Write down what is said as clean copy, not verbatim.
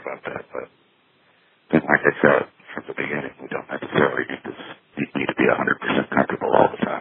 about that. But then, like I said from the beginning, we don't necessarily need to be 100% comfortable all the time.